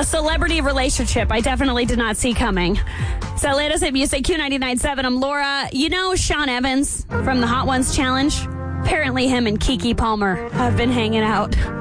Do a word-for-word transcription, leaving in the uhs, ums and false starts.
A celebrity relationship I definitely did not see coming. So, latest at Music Q ninety-nine point seven. I'm Laura. You know Sean Evans from the Hot Ones Challenge? Apparently him and Keke Palmer have been hanging out.